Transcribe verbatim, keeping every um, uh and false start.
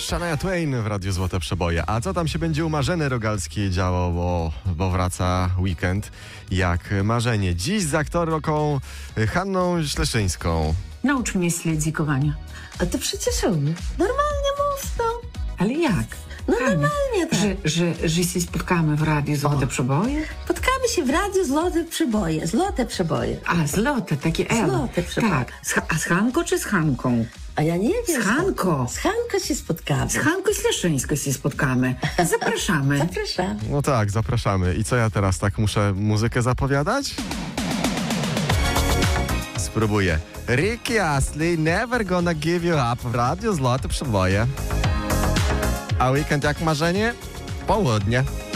Shania Twain w Radiu Złote Przeboje. A co tam się będzie u Marzeny Rogalskiej działo, bo, bo wraca weekend jak marzenie. Dziś z aktorką Hanną Śleszyńską. Naucz mnie śledzikowania. A to przecież umiem. Normalnie mów to. Ale jak? No Hania, normalnie tak. Że, że, że się spotkamy w Radiu Złote Przeboje? Spotkamy się w Radiu Złote Przeboje. Złote Przeboje. A, złote, takie L. Złote Przeboje. Tak. Z, a z Hanką czy z Hanką? A ja nie wiem. Z Hanką. Z Hanką się spotkamy. Z Hanką Śleszyńską się spotkamy. Zapraszamy. Zapraszam. No tak, zapraszamy. I co ja teraz tak muszę muzykę zapowiadać? Spróbuję. Ricky Astley, Never Gonna Give You Up w Radiu Złote Przeboje. A weekend jak marzenie? Południe.